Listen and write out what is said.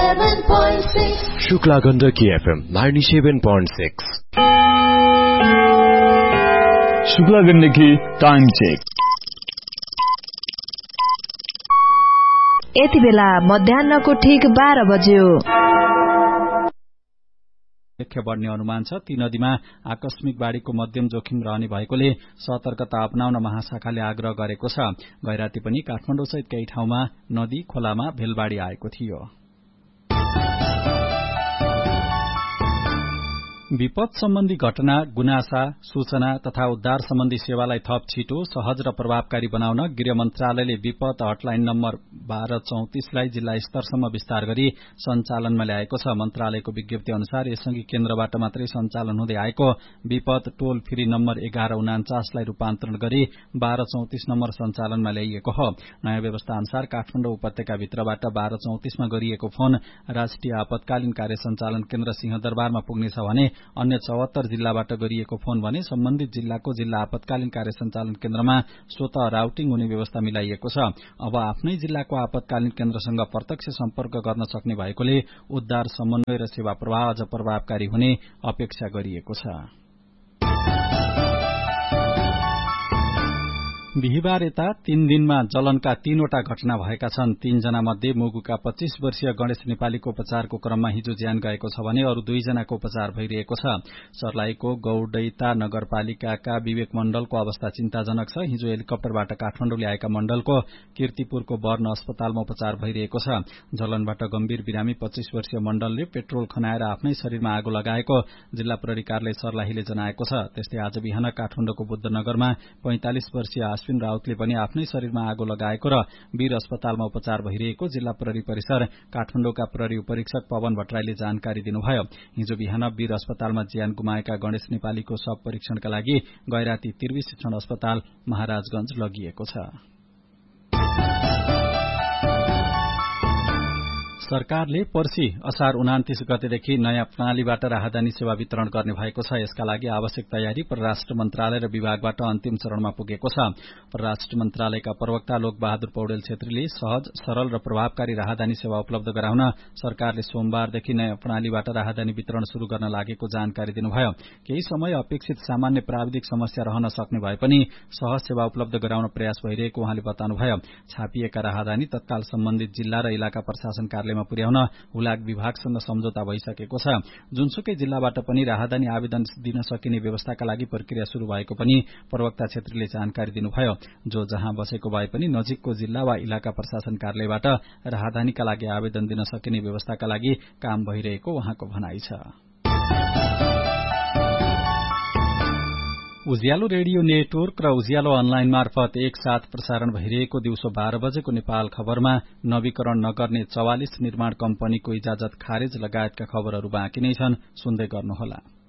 97.6 Shukla Gandaki FM 97.6 Shukla Gandaki time check. यति बेला मध्याह्नको ठीक 12 बज्यो। बढ्ने अनुमान छ। ती नदीमा आकस्मिक बाढ़ीको मध्यम जोखिम रहने भएकोले सतर्कता अपनाउन महाशाखाले आग्रह गरेको छ। गैराती पनि काठमाडौँ सहित केही ठाउँमा नदी खोलामा भेलबाढ़ी आएको थियो। विपद सम्बन्धी घटना, गुनासा, सूचना तथा उद्धार सम्बन्धी सेवालाई थप छिटो, सहज र प्रभावकारी बनाउन गृह मन्त्रालयले विपद हटलाइन नम्बर 1234 लाई जिल्ला स्तरसम्म विस्तार गरी सञ्चालनमा ल्याएको छ। मन्त्रालयको विज्ञप्ति अनुसार यसअघि केन्द्रबाट मात्रै सञ्चालन हुँदै आएको विपद टोल फ्री नम्बर 1149 लाई रूपान्तरण गरी 1234 नम्बर सञ्चालनमा ल्याइएको हो। नयाँ व्यवस्था अनुसार काठमाडौँ उपत्यकाभित्रबाट 1234 मा गरिएको फोन राष्ट्रिय आपतकालीन कार्य सञ्चालन केन्द्र सिंहदरबारमा पुग्नेछ भने अन्य 74 जिल्लाबाट गरिएको फोन भने सम्बन्धित जिल्लाको जिल्ला आपतकालीन कार्य सञ्चालन केन्द्रमा स्वतः राउटिङ हुने व्यवस्था मिलाइएको छ। अब आफ्नै जिल्लाको आपतकालीन केन्द्रसँग प्रत्यक्ष सम्पर्क गर्न सक्ने भएकोले उद्धार समन्वय र सेवा प्रवाह अझ प्रभावकारी हुने अपेक्षा गरिएको छ। बिहीबार यता 3 दिनमा जलनका 3वटा घटना भएका छन्। 3 जना मध्ये मुगुका 25 वर्षीय गणेश नेपालीको उपचारको क्रममा हिजो ज्यान गएको छ भने अरू 2 जनाको उपचार भइरहेको छ। सर्लाहीको गौडैता नगरपालिकाका विवेक मण्डलको अवस्था चिन्ताजनक छ। हिजो हेलिकप्टरबाट काठमाडौँ ल्याएका मण्डलको कीर्तिपुरको वर्ण अस्पतालमा उपचार भइरहेको छ। जलनबाट गम्भीर बिरामी 25 वर्षीय मण्डलले पेट्रोल खनाएर आफ्नै शरीरमा आगो लगाएको जिल्ला प्रहरी कार्यालय सर्लाहीले जनाएको छ। त्यस्तै आज बिहान काठमाडौँको बुद्धनगरमा 45 वर्षीय अश्विन राउतले पनि आफ्नै शरीरमा आगो लगाएको र वीर अस्पतालमा उपचार भइरहेको जिल्ला प्रहरी परिसर काठमाडौँका प्रहरी उपरीक्षक पवन भट्टराईले जानकारी दिनुभयो। हिजो बिहान वीर अस्पतालमा ज्यान गुमाएका गणेश नेपालीको शव परीक्षणका लागि गैराती त्रिवी शिक्षण अस्पताल महाराजगंज लगिएको छ। सरकारले पर्सि असार 29 गतेदेखि नयाँ प्रणालीबाट राहदानी सेवा वितरण गर्ने भएको छ। यसका लागि आवश्यक तयारी परराष्ट्र मन्त्रालय र विभागबाट अन्तिम चरणमा पुगेको छ। परराष्ट्र मन्त्रालयका प्रवक्ता लोकबहादुर पौडेल छेत्रीले सहज, सरल र प्रभावकारी राहदानी सेवा उपलब्ध गराउन सरकारले सोमबारदेखि नयाँ प्रणालीबाट राहदानी वितरण शुरू गर्न लागेको जानकारी दिनुभयो। केही समय अपेक्षित सामान्य प्राविधिक समस्या रहन सक्ने भए पनि सहज सेवा उपलब्ध गराउन प्रयास भइरहेको उहाँले बताउनुभयो। छापिएका राहदानी तत्काल सम्बन्धित जिल्ला र इलाका प्रशासन कार्यालयमा पुर्याउन हुलाक विभागसँग सम्झौता भइसकेको छ। जुनसुकै जिल्लाबाट पनि राहदानी आवेदन दिन सकिने व्यवस्थाका लागि प्रक्रिया शुरू भएको पनि प्रवक्ता छेत्रीले जानकारी दिनुभयो। जो जहाँ बसेको भए पनि नजिकको जिल्ला वा इलाका प्रशासन कार्यालयबाट राहदानीका लागि आवेदन दिन सकिने व्यवस्थाका लागि काम भइरहेको उहाँको भनाइ छ। उज्यालो रेडियो नेटवर्क र उज्यालो अनलाइन मार्फत एकसाथ प्रसारण भइरहेको दिउँसो 12 बजेको नेपाल खबरमा नवीकरण नगर्ने 44 निर्माण कम्पनीको इजाजत खारेज लगायतका खबरहरू बाँकी नै छन्। सुन्दै गर्नुहोला।